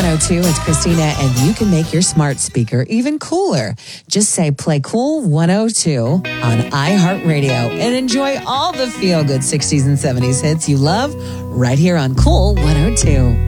102. It's Christina, and you can make your smart speaker even cooler. Just say play Cool 102 on iHeartRadio and enjoy all the feel-good 60s and 70s hits you love right here on Cool 102.